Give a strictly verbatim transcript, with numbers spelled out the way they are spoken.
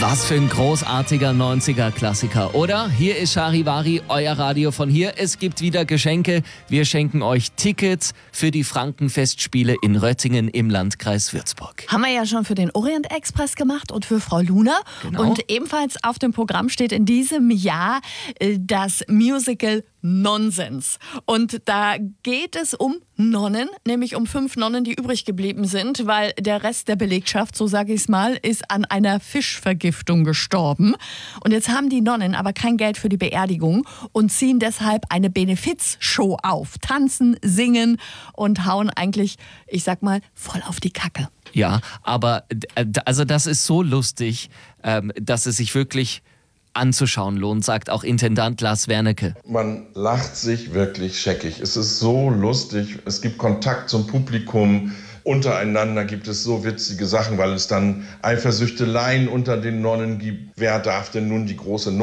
Was für ein großartiger neunziger-Klassiker, oder? Hier ist Charivari, euer Radio von hier. Es gibt wieder Geschenke. Wir schenken euch Tickets für die Frankenfestspiele in Röttingen im Landkreis Würzburg. Haben wir ja schon für den Orient Express gemacht und für Frau Luna. Genau. Und ebenfalls auf dem Programm steht in diesem Jahr äh, das Musical Nonsens. Und da geht es um Nonnen, nämlich um fünf Nonnen, die übrig geblieben sind, weil der Rest der Belegschaft, so sage ich es mal, ist an einer Fischvergiftung gestorben. Und jetzt haben die Nonnen aber kein Geld für die Beerdigung und ziehen deshalb eine Benefizshow auf. Tanzen, singen und hauen eigentlich, ich sag mal, voll auf die Kacke. Ja, aber äh, also das ist so lustig, ähm, dass es sich wirklich anzuschauen lohnt, sagt auch Intendant Lars Wernecke. Man lacht sich wirklich scheckig. Es ist so lustig. Es gibt Kontakt zum Publikum. Untereinander gibt es so witzige Sachen, weil es dann Eifersüchteleien unter den Nonnen gibt. Wer darf denn nun die große